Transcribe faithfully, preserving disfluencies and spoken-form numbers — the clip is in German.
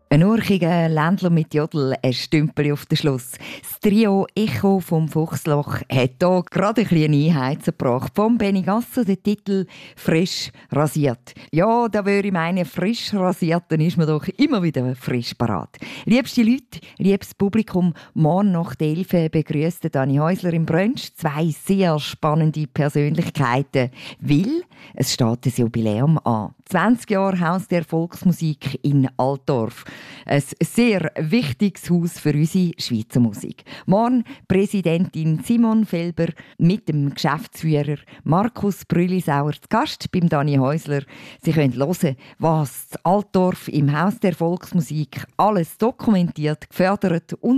Ein urchiger Ländler mit Jodel, ein Stümpel auf den Schluss. Das Trio Echo vom Fuchsloch hat hier gerade ein kleine Einheit gebracht. Vom Benny Gasser der Titel «Frisch rasiert». Ja, da würde ich meinen, frisch rasiert, dann ist man doch immer wieder frisch parat. Liebste Leute, liebes Publikum, morgen nach der Elfe begrüsst Dani Häusler im Brunch zwei sehr spannende Persönlichkeiten, weil es steht ein Jubiläum an. zwanzig Jahre Haus der Volksmusik in Altdorf. Ein sehr wichtiges Haus für unsere Schweizer Musik. Morgen Präsidentin Simon Felber mit dem Geschäftsführer Markus Brülisauer zu Gast beim Dani Häusler. Sie können hören, was Altdorf im Haus der Volksmusik alles dokumentiert, gefördert und